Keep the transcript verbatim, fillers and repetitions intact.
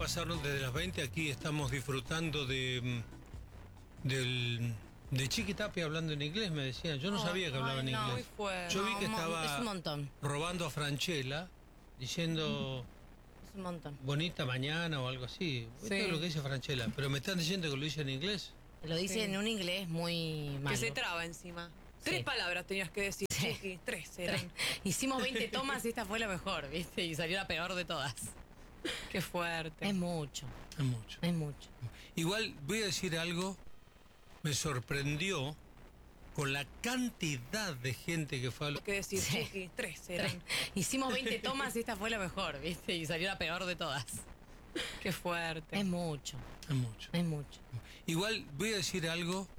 pasaron desde las veinte, aquí estamos disfrutando de del, de Chiqui Tapia hablando en inglés, me decían. Yo no oh, sabía que hablaba ay, en no, inglés. Fue. Yo vi no, que un estaba es un montón. robando a Franchella, diciendo Es un montón. bonita mañana o algo así. Sí. Esto es lo que dice Franchella, pero me están diciendo que lo dice en inglés. Lo dice sí. en un inglés muy malo. Que se traba encima. Tres sí. palabras tenías que decir, sí. Chiqui, tres eran. Tres. Hicimos veinte tomas y esta fue la mejor, ¿viste? Y salió la peor de todas. Qué fuerte. Es mucho. Es mucho. Es mucho. Igual voy a decir algo, me sorprendió con la cantidad de gente que fue a lo... que decir, sí. Chiqui, tres eran. Tres. Hicimos veinte tomas y esta fue la mejor, ¿viste? Y salió la peor de todas. Qué fuerte. Es mucho. Es mucho. Es mucho. Igual voy a decir algo,